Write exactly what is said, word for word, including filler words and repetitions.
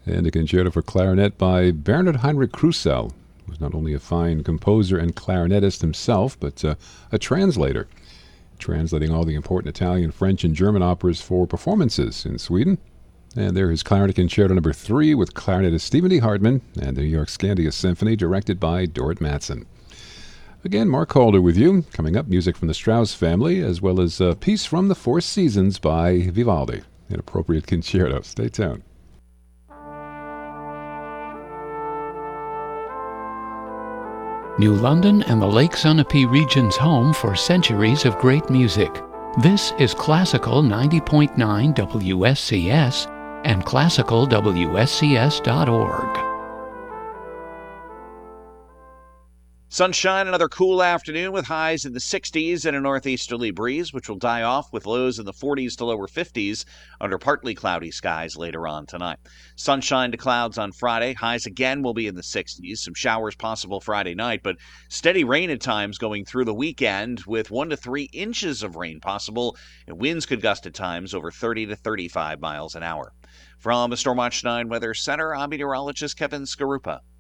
And a concerto for clarinet by Bernhard Heinrich Krusell, who's not only a fine composer and clarinetist himself, but uh, a translator, translating all the important Italian, French, and German operas for performances in Sweden. And there is Clarinet Concerto number three with clarinetist Stephen D. Hartman and the New York Scandia Symphony, directed by Dorit Madsen. Again, Mark Calder with you. Coming up, music from the Strauss family, as well as a piece from The Four Seasons by Vivaldi, an appropriate concerto. Stay tuned. New London and the Lake Sunapee region's home for centuries of great music. This is Classical ninety point nine W S C S and classical W S C S dot org. Sunshine, another cool afternoon with highs in the sixties and a northeasterly breeze, which will die off with lows in the forties to lower fifties under partly cloudy skies later on tonight. Sunshine to clouds on Friday. Highs again will be in the sixties. Some showers possible Friday night, but steady rain at times going through the weekend with one to three inches of rain possible, and winds could gust at times over thirty to thirty-five miles an hour. From the Stormwatch nine Weather Center, I'm meteorologist Kevin Skarupa.